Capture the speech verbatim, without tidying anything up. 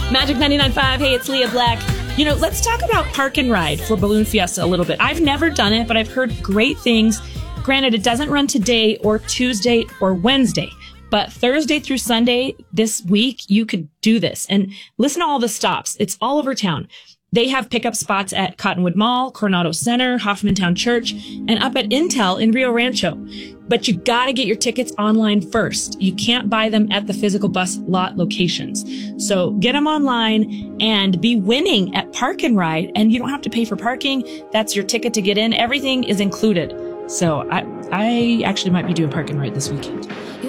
Magic ninety-nine point five. Hey, it's Leah Black. You know, let's talk about Park and Ride for Balloon Fiesta a little bit. I've never done it, but I've heard great things. Granted, it doesn't run today or Tuesday or Wednesday, but Thursday through Sunday this week, you could do this. And listen to all the stops. It's all over town. They have pickup spots at Cottonwood Mall, Coronado Center, Hoffmantown Church, and up at Intel in Rio Rancho. But you got to get your tickets online first. You can't buy them at the physical bus lot locations. So get them online and be winning at Park and Ride. And you don't have to pay for parking. That's your ticket to get in. Everything is included. So I, I actually might be doing Park and Ride this weekend.